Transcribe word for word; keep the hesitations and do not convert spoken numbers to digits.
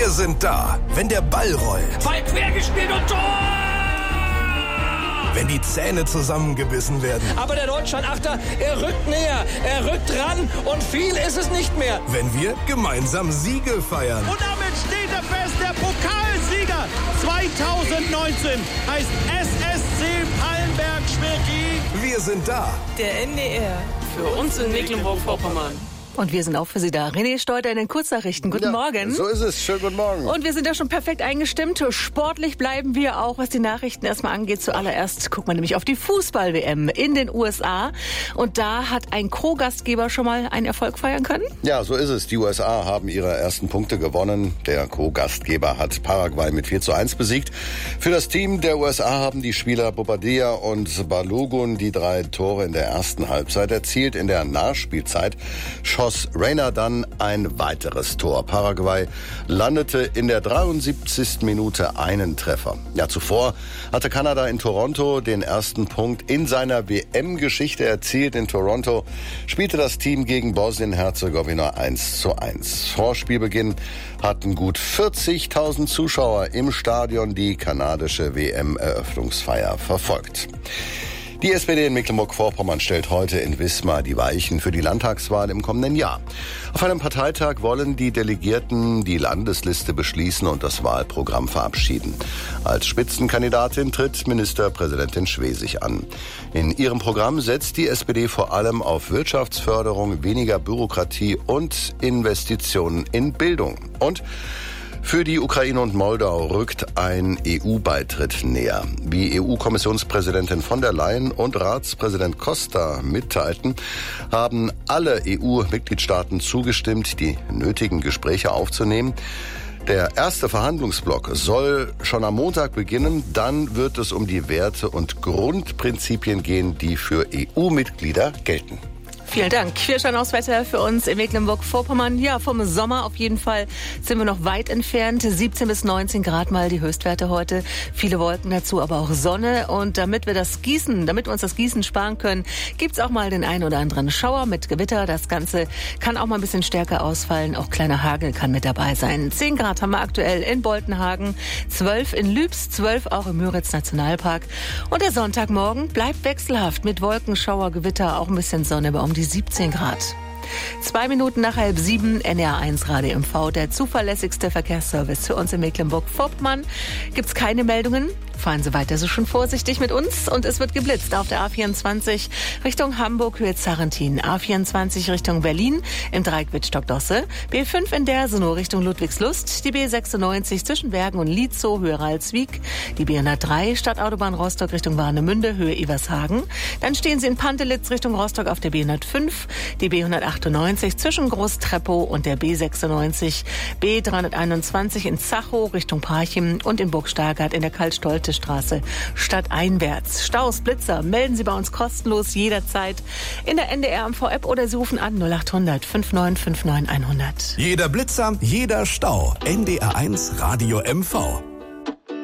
Wir sind da, wenn der Ball rollt. Ball quer gespielt und Tor! Wenn die Zähne zusammengebissen werden. Aber der Deutschland-Achter, er rückt näher, er rückt ran und viel ist es nicht mehr. Wenn wir gemeinsam Siege feiern. Und damit steht er fest, der Pokalsieger zwanzig neunzehn heißt S S C Pallenberg-Schwerin. Wir sind da. Der N D R, für uns in Mecklenburg-Vorpommern. Und wir sind auch für Sie da. René Steuter in den Kurznachrichten. Guten ja, Morgen. So ist es. Schönen guten Morgen. Und wir sind da schon perfekt eingestimmt. Sportlich bleiben wir auch, was die Nachrichten erstmal angeht. Zuallererst guckt man nämlich auf die Fußball-W M in den U S A. Und da hat ein Co-Gastgeber schon mal einen Erfolg feiern können? Ja, so ist es. Die U S A haben ihre ersten Punkte gewonnen. Der Co-Gastgeber hat Paraguay mit vier zu eins besiegt. Für das Team der U S A haben die Spieler Bobadilla und Balogun die drei Tore in der ersten Halbzeit erzielt. In der Nachspielzeit schoss Reyna dann ein weiteres Tor. Paraguay landete in der dreiundsiebzigsten Minute einen Treffer. Ja, zuvor hatte Kanada in Toronto den ersten Punkt in seiner W M-Geschichte erzielt. In Toronto spielte das Team gegen Bosnien-Herzegowina eins zu eins. Vor Spielbeginn hatten gut vierzigtausend Zuschauer im Stadion die kanadische W M-Eröffnungsfeier verfolgt. Die S P D in Mecklenburg-Vorpommern stellt heute in Wismar die Weichen für die Landtagswahl im kommenden Jahr. Auf einem Parteitag wollen die Delegierten die Landesliste beschließen und das Wahlprogramm verabschieden. Als Spitzenkandidatin tritt Ministerpräsidentin Schwesig an. In ihrem Programm setzt die S P D vor allem auf Wirtschaftsförderung, weniger Bürokratie und Investitionen in Bildung. Und für die Ukraine und Moldau rückt ein E U-Beitritt näher. Wie E U-Kommissionspräsidentin von der Leyen und Ratspräsident Costa mitteilten, haben alle E U-Mitgliedstaaten zugestimmt, die nötigen Gespräche aufzunehmen. Der erste Verhandlungsblock soll schon am Montag beginnen. Dann wird es um die Werte und Grundprinzipien gehen, die für E U-Mitglieder gelten. Vielen Dank. Wir schauen aufs Wetter für uns in Mecklenburg-Vorpommern. Ja, vom Sommer auf jeden Fall sind wir noch weit entfernt. siebzehn bis neunzehn Grad mal die Höchstwerte heute. Viele Wolken dazu, aber auch Sonne. Und damit wir das Gießen, damit wir uns das Gießen sparen können, gibt's auch mal den einen oder anderen Schauer mit Gewitter. Das Ganze kann auch mal ein bisschen stärker ausfallen. Auch kleiner Hagel kann mit dabei sein. zehn Grad haben wir aktuell in Boltenhagen, zwölf in Lübs, zwölf auch im Müritz Nationalpark. Und der Sonntagmorgen bleibt wechselhaft mit Wolken, Schauer, Gewitter, auch ein bisschen Sonne bei um die siebzehn Grad. Zwei Minuten nach halb sieben, N R eins Radio M V, der zuverlässigste Verkehrsservice für uns in Mecklenburg-Vorpommern. Gibt's keine Meldungen? Fahren Sie weiter so schon vorsichtig mit uns. Und es wird geblitzt auf der A vierundzwanzig Richtung Hamburg, Höhe Zarrentin. A vierundzwanzig Richtung Berlin im Dreieck Wittstock-Dosse. B fünf in Dersenow Richtung Ludwigslust. Die B sechsundneunzig zwischen Bergen und Lietzow, Höhe Ralswiek. Die B hundertdrei Stadtautobahn Rostock Richtung Warnemünde, Höhe Evershagen. Dann stehen Sie in Pantelitz Richtung Rostock auf der B hundertfünf. Die B hundertachtundneunzig zwischen Großtreppow und der B sechsundneunzig. B dreihunderteinundzwanzig in Zachow Richtung Parchim und in Burg Stargard in der Karl-Stolte Straße stadteinwärts. Staus, Blitzer, melden Sie bei uns kostenlos jederzeit in der N D R M V-App oder Sie rufen an null acht hundert fünf neun fünf neun hundert. Jeder Blitzer, jeder Stau. N D R eins Radio M V.